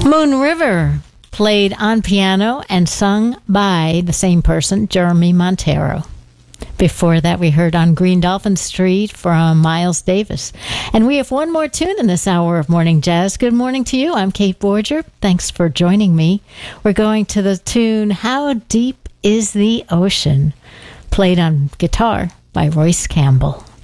Moon River, played on piano and sung by the same person, Jeremy Montero. Before that, we heard On Green Dolphin Street from Miles Davis. And we have one more tune in this hour of Morning Jazz. Good morning to you. I'm Kate Borger. Thanks for joining me. We're going to the tune How Deep is the Ocean, played on guitar by Royce Campbell.